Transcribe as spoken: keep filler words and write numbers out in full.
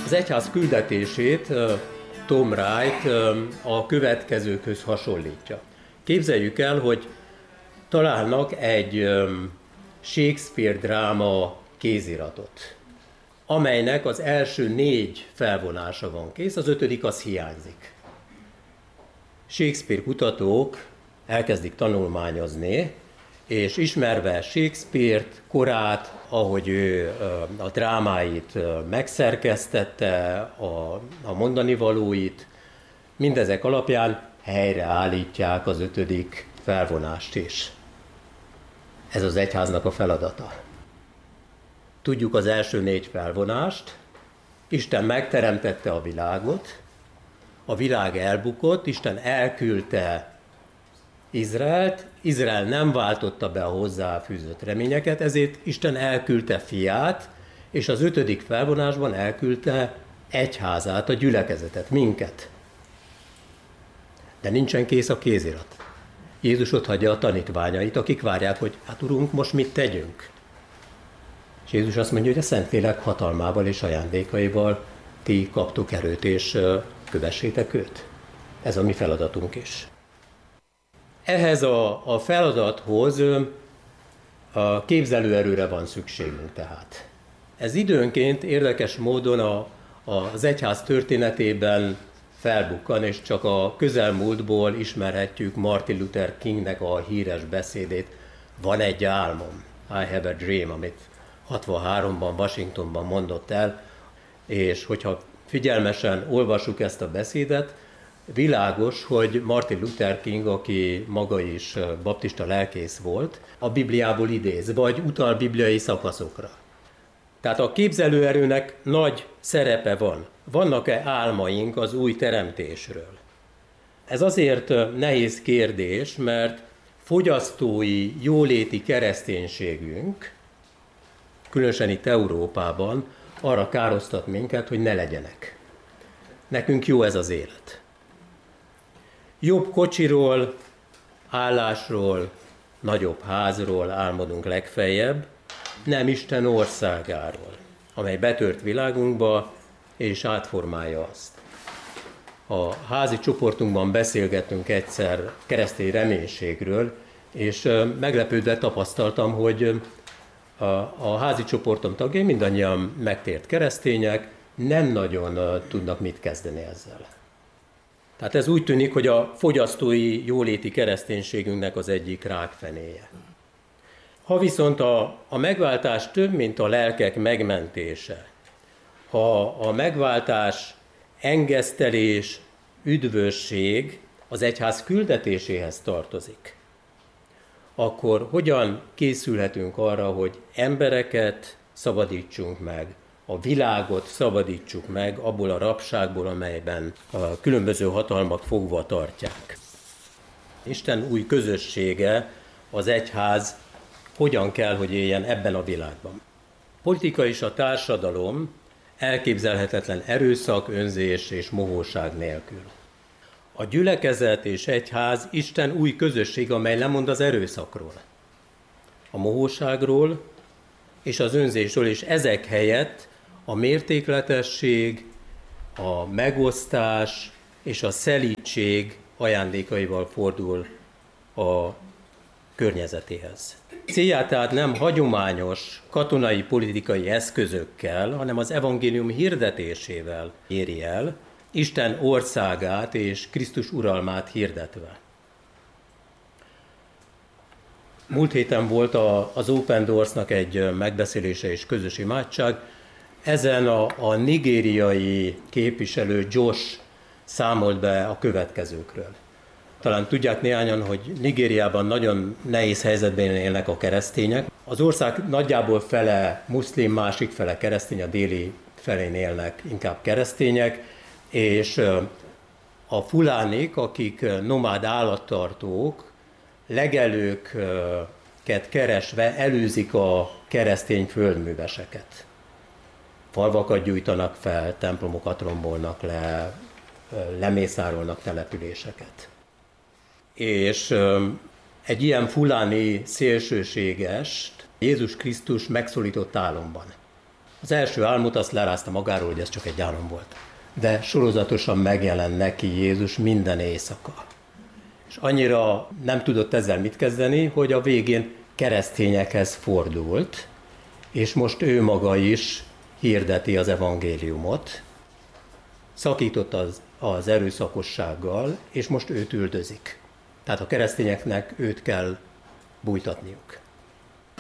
Az egyház küldetését Tom Wright a következőkhöz hasonlítja. Képzeljük el, hogy találnak egy Shakespeare dráma kéziratot, amelynek az első négy felvonása van kész, az ötödik az hiányzik. Shakespeare kutatók elkezdik tanulmányozni, és ismerve Shakespeare-t, korát, ahogy ő a drámáit megszerkesztette, a, a mondani valóit, mindezek alapján helyreállítják az ötödik felvonást is. Ez az egyháznak a feladata. Tudjuk az első négy felvonást, Isten megteremtette a világot, a világ elbukott, Isten elküldte Izraelt, Izrael nem váltotta be a hozzáfűzött reményeket, ezért Isten elküldte fiát, és az ötödik felvonásban elküldte egyházát, a gyülekezetet, minket. De nincsen kész a kézirat. Jézus ott hagyja a tanítványait, akik várják, hogy hát Urunk, most mit tegyünk? És Jézus azt mondja, hogy a Szentlélek hatalmával és ajándékaival ti kaptok erőt, és kövessétek őt. Ez a mi feladatunk is. Ehhez a, a feladathoz a képzelőerőre van szükségünk tehát. Ez időnként érdekes módon a, az egyház történetében felbukkan, és csak a közelmúltból ismerhetjük Martin Luther Kingnek a híres beszédét, van egy álmom, I have a dream, amit hatvanháromban Washingtonban mondott el, és hogyha figyelmesen olvassuk ezt a beszédet, világos, hogy Martin Luther King, aki maga is baptista lelkész volt, a Bibliából idéz, vagy utal bibliai szakaszokra. Tehát a képzelőerőnek nagy szerepe van. Vannak-e álmaink az új teremtésről? Ez azért nehéz kérdés, mert fogyasztói, jóléti kereszténységünk, különösen itt Európában, arra károsztat minket, hogy ne legyenek. Nekünk jó ez az élet. Jobb kocsiról, állásról, nagyobb házról álmodunk legfeljebb, nem Isten országáról, amely betört világunkba és átformálja azt. A házi csoportunkban beszélgettünk egyszer keresztény reménységről, és meglepődve tapasztaltam, hogy a, a házi csoportom tagjai mindannyian megtért keresztények, nem nagyon tudnak mit kezdeni ezzel. Tehát ez úgy tűnik, hogy a fogyasztói jóléti kereszténységünknek az egyik rákfenéje. Ha viszont a, a megváltás több, mint a lelkek megmentése, ha a megváltás engesztelés, üdvösség az egyház küldetéséhez tartozik, akkor hogyan készülhetünk arra, hogy embereket szabadítsunk meg, a világot szabadítsuk meg abból a rabságból, amelyben a különböző hatalmak fogva tartják. Isten új közössége, az egyház hogyan kell, hogy éljen ebben a világban. A politika és a társadalom elképzelhetetlen erőszak, önzés és mohóság nélkül. A gyülekezet és egyház Isten új közösség, amely lemond az erőszakról, a mohóságról és az önzésről, és ezek helyett a mértékletesség, a megosztás és a szelídség ajándékaival fordul a környezetéhez. Célját tehát nem hagyományos katonai politikai eszközökkel, hanem az evangélium hirdetésével éri el, Isten országát és Krisztus uralmát hirdetve. Múlt héten volt a, az Open Doors-nak egy megbeszélése és közös imádság. Ezen a, a nigériai képviselő Josh számolt be a következőkről. Talán tudják néhányan, hogy Nigériában nagyon nehéz helyzetben élnek a keresztények. Az ország nagyjából fele muszlim, másik fele keresztény, a déli felén élnek inkább keresztények, és a fulánik, akik nomád állattartók, legelőket keresve elűzik a keresztény földműveseket. Falvakat gyújtanak fel, templomokat rombolnak le, lemészárolnak településeket. És egy ilyen fuláni szélsőségest Jézus Krisztus megszólított álomban. Az első álmot azt lerázta magáról, hogy ez csak egy álom volt. De sorozatosan megjelent neki Jézus minden éjszaka. És annyira nem tudott ezzel mit kezdeni, hogy a végén keresztényekhez fordult, és most ő maga is hirdeti az evangéliumot, szakított az, az erőszakossággal, és most őt üldözik. Tehát a keresztényeknek őt kell bújtatniuk.